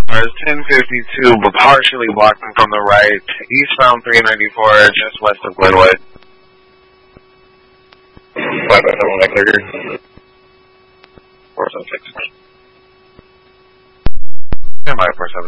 Cars 1052, but partially blocking from the right. Eastbound 394, just west of Glenwood. 557, I clear. 476. Stand by 47.